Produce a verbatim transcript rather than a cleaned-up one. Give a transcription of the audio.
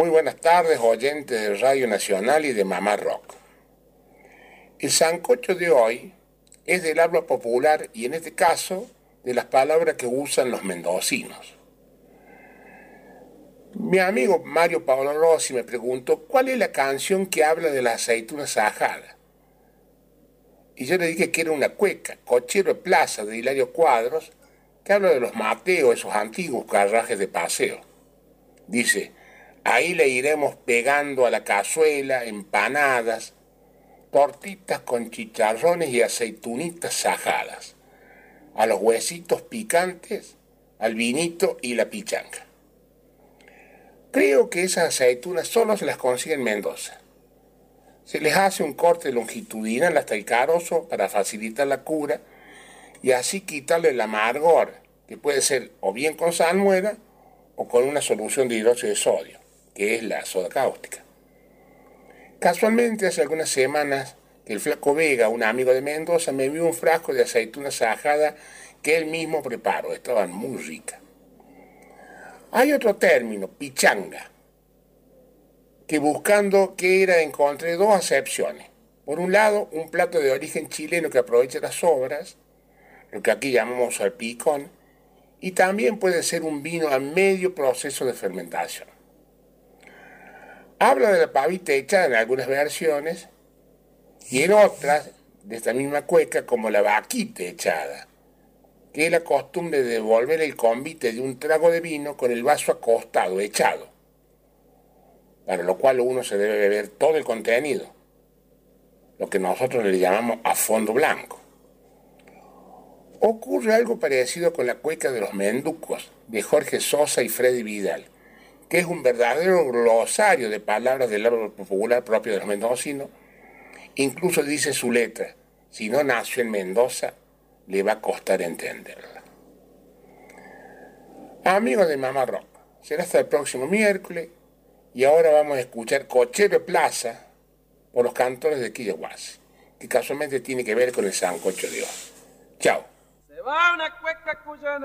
Muy buenas tardes, oyentes de Radio Nacional y de Mamá Rock. El sancocho de hoy es del habla popular y en este caso de las palabras que usan los mendocinos. Mi amigo Mario Paolo Rossi me preguntó cuál es la canción que habla de la aceituna sajada. Y yo le dije que era una cueca, Cochero de Plaza, de Hilario Cuadros, que habla de los mateos, esos antiguos carruajes de paseo. Dice: ahí le iremos pegando a la cazuela, empanadas, tortitas con chicharrones y aceitunitas sajadas, a los huesitos picantes, al vinito y la pichanga. Creo que esas aceitunas solo se las consigue en Mendoza. Se les hace un corte longitudinal hasta el carozo para facilitar la cura y así quitarle el amargor, que puede ser o bien con salmuera o con una solución de hidróxido de sodio, que es la soda cáustica. Casualmente, hace algunas semanas, que el Flaco Vega, un amigo de Mendoza, me envió un frasco de aceituna sajada que él mismo preparó. Estaban muy ricas. Hay otro término, pichanga, que buscando qué era encontré dos acepciones. Por un lado, un plato de origen chileno que aprovecha las sobras, lo que aquí llamamos salpicón, y también puede ser un vino a medio proceso de fermentación. Habla de la pavita echada en algunas versiones y en otras de esta misma cueca como la vaquita echada, que es la costumbre de devolver el convite de un trago de vino con el vaso acostado, echado, para lo cual uno se debe beber todo el contenido, lo que nosotros le llamamos a fondo blanco. Ocurre algo parecido con la cueca de los menducos de Jorge Sosa y Freddy Vidal, que es un verdadero glosario de palabras del habla popular propio de los mendocinos. Incluso dice su letra: si no nació en Mendoza, le va a costar entenderla. Amigos de Mamá Rock, será hasta el próximo miércoles y ahora vamos a escuchar Cochero de Plaza por los cantores de Quillahuasi, que casualmente tiene que ver con el sancocho de hoy. Chao. Se va una cueca cuyana.